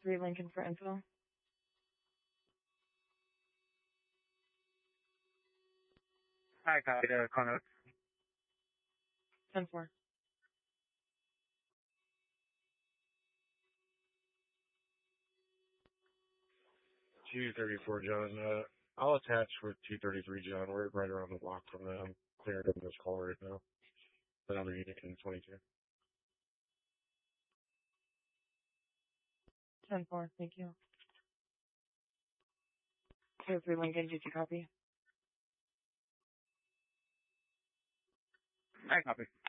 203 Lincoln for info. Hi, copy to Connor. 10-4. $234, John. I'll attach with 233, John. We're right around the block from them. Clearing up this call right now. Another unit in 22. 10-4, thank you. 203 Lincoln, did you copy? Hi, copy.